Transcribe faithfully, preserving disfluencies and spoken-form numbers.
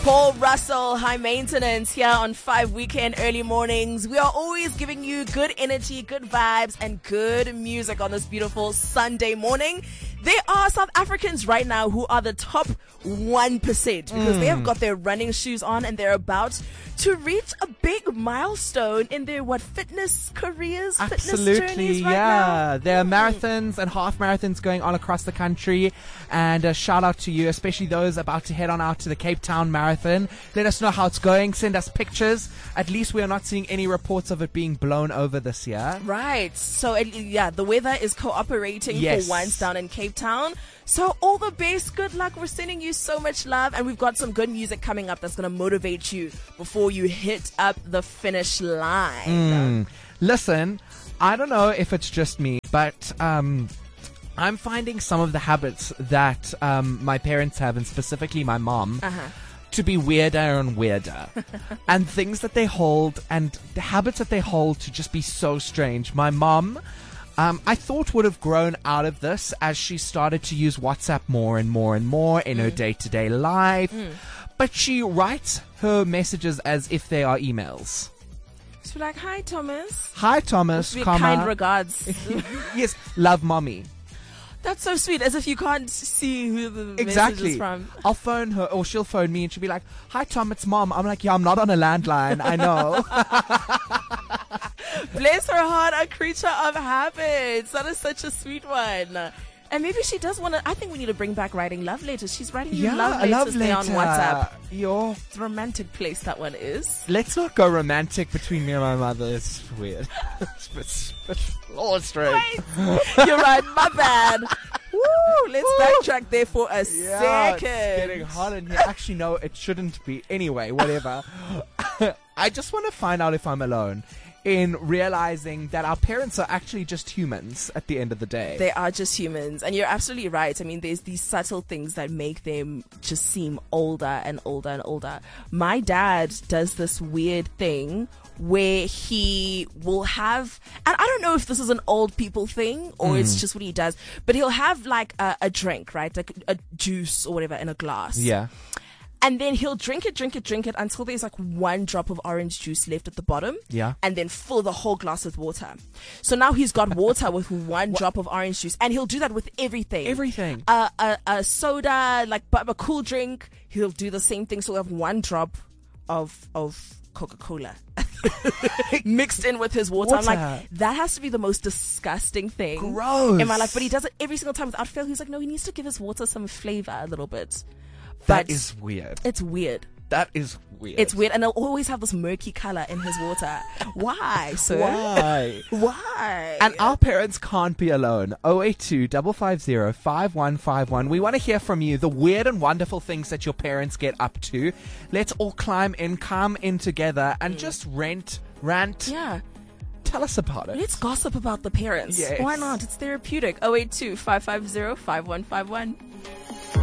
Paul Russell, High Maintenance, here on Five Weekend Early Mornings. We are always giving you good energy, good vibes, and good music on this beautiful Sunday morning. There are South Africans right now who are the top one percent because mm. they have got their running shoes on and they're about to reach a big milestone in their, what, fitness careers, Absolutely, fitness journeys right yeah. now. There are marathons and half marathons going on across the country. And a shout out to you, especially those about to head on out to the Cape Town Marathon. Let us know how it's going. Send us pictures. At least we are not seeing any reports of it being blown over this year. Right. So, yeah, the weather is cooperating yes. for once down in Cape Town. So all the best, good luck. We're sending you so much love, and we've got some good music coming up that's going to motivate you before you hit up the finish line. Mm. Listen, I don't know if it's just me, but um, I'm finding some of the habits that um, my parents have, and specifically my mom, Uh-huh. to be weirder and weirder. And things that they hold, and the habits that they hold to just be so strange. My mom... Um, I thought would have grown out of this as she started to use WhatsApp more and more and more in mm. her day-to-day life. Mm. But she writes her messages as if they are emails. She's like, hi, Thomas. Hi, Thomas. With comma. kind regards. Yes, love, mommy. That's so sweet, as if you can't see who the exactly. message is from. I'll phone her, or she'll phone me, and she'll be like, hi, Tom, it's mom. I'm like, yeah, I'm not on a landline. I know. Bless her heart, a creature of habits. That is such a sweet one. And maybe she does want to. I think we need to bring back writing love letters. She's writing you yeah, love letters love there on WhatsApp. Yo. It's a romantic place, that one is. Let's not go romantic between me and my mother. It's weird. it's, it's, it's all straight. You're right, my bad. Woo, let's Woo. backtrack there for a yeah, second. It's getting hot in here. Actually, no, it shouldn't be. Anyway, whatever. I just want to find out if I'm alone in realizing that our parents are actually just humans at the end of the day. They are just humans. And you're absolutely right. I mean, there's these subtle things that make them just seem older and older and older. My dad does this weird thing where he will have, and I don't know if this is an old people thing or mm. it's just what he does, but he'll have like a, a drink, right? Like a juice or whatever in a glass. Yeah. And then he'll drink it, drink it, drink it until there's like one drop of orange juice left at the bottom. Yeah. And then fill the whole glass with water. So now he's got water with one drop of orange juice. And he'll do that with everything. Everything. Uh, a, a soda, like a cool drink. He'll do the same thing. So he'll have one drop of, of Coca-Cola mixed in with his water. water. I'm like, that has to be the most disgusting thing Gross. in my life. But he does it every single time without fail. He's like, no, he needs to give his water some flavor a little bit. That But is weird. It's weird. That is weird. It's weird. And they'll always have this murky color in his water. Why, sir? Why? Why? And our parents can't be alone. oh eight two, five five zero, five one five one. We want to hear from you, the weird and wonderful things that your parents get up to. Let's all climb in, come in together, and mm. just rant, rant. Yeah. Tell us about it. Let's gossip about the parents. Yes. Why not? It's therapeutic. oh eight two, five five zero, five one five one.